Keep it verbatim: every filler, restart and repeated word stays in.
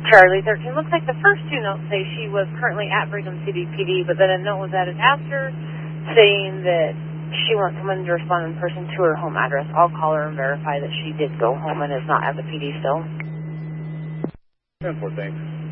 Charlie thirteen. Looks like the first two notes say she was currently at Brigham City P D, but then a note was added after saying that she wants someone to respond in person to her home address. I'll call her and verify that she did go home and is not at the P D still. ten four, thanks.